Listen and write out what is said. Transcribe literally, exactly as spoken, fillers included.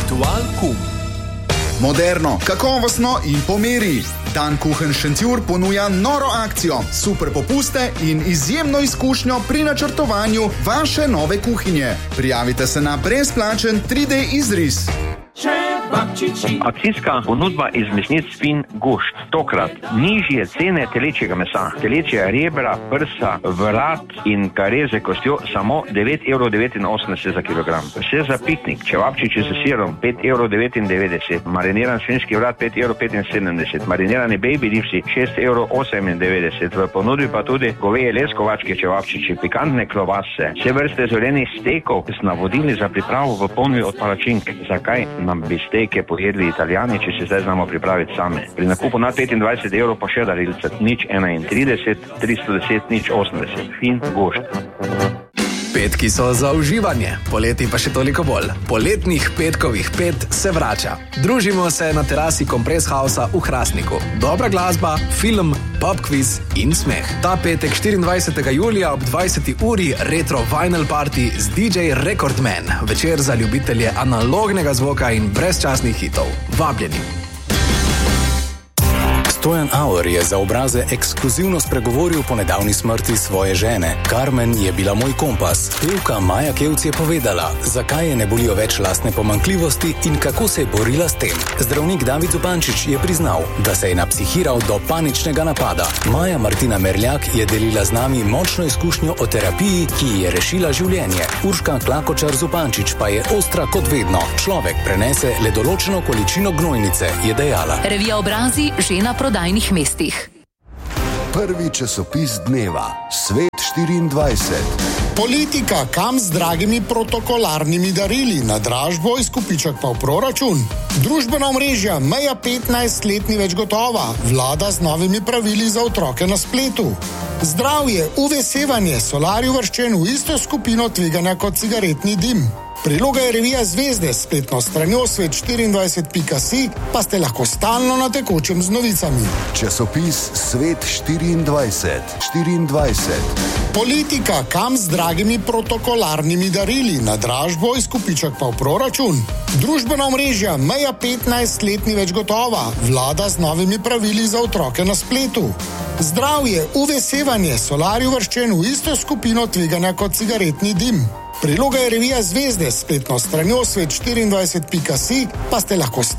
Ritual Kum. Moderno, kakovostno in po meri. Dan Kuchen Šentjur ponuja noro akcijo, super popuste in izjemno izkušnjo pri načrtovanju vaše nove kuhinje. Prijavite se na brezplačen tri D izris. Akcijska ponudba iz mesnic Fin Gušt. Tokrat nižje cene telečjega mesa, telečja rebra, prsa, vrat in kareze kostjo samo devet evrov devetinosemdeset za kilogram. Vse za piknik, čevapčiči z sirom pet evrov devetindevetdeset, mariniran svinjski vrat pet evrov petinsedemdeset, marinirani baby ribsi šest evrov osemindevetdeset, v ponudbi pa tudi goveje leskovačke čevapčiči, pikantne klobase, vse vrste zelenih stekov z navodili za pripravo v ponudbi od palačink. Zakaj nam bi steke pojedli Italijani, če se zdaj znamo pripraviti sami? Pri nakupu nad petindvajset evrov pa še darilce nič enaintrideset, tristo deset, nič osemdeset. Fin Gušt. Petki so za uživanje, poleti pa še toliko bolj. Poletnih petkovih pet se vrača. Družimo se na terasi Kompress Housea v Hrastniku. Dobra glasba, film, pop quiz in smeh. Ta petek štiriindvajsetega julija ob dvajseti uri retro vinyl party z D J Recordman. Večer za ljubitelje analognega zvoka in brezčasnih hitov. Vabljeni. Stojan Auer je za obraze ekskluzivno spregovoril po nedavni smrti svoje žene. Carmen je bila moj kompas. Pevka Maja Kevc je povedala, zakaj je ne bolijo več lastne pomanjkljivosti in kako se je borila s tem. Zdravnik David Zupančič je priznal, da se je napsihiral do paničnega napada. Maja Martina Merljak je delila z nami močno izkušnjo o terapiji, ki ji je rešila življenje. Urška Klakočar Zupančič pa je ostra kot vedno. Človek prenese le določeno količino gnojnice, je dejala. Revija Obrazi že na prodajnih mestih. Prvi časopis dneva, Svet štiriindvajset. Politika, kam z dragimi protokolarnimi darili, na dražbo, izkupiček pa v proračun. Družbena omrežja, meja petnajst let ni več gotova, vlada z novimi pravili za otroke na spletu. Zdravje, U V sevanje, solar je uvrščen v isto skupino tveganja kot cigaretni dim. Priloga je revija Zvezde s spletno stranjo svet štiriindvajset pika si, pa ste lahko stalno na tekočem z novicami. Časopis Svet štiriindvajset. štiriindvajset. Politika, kam z dragimi protokolarnimi darili, na dražbo, izkupiček pa v proračun. Družbena omrežja, meja petnajst let ni več gotova, vlada z novimi pravili za otroke na spletu. Zdravje, U V sevanje, solar je uvrščen v isto skupino tveganja kot cigaretni dim. Priloga je revija Zvezde s spletno stranjo svet štiriindvajset pika si, pa ste lahko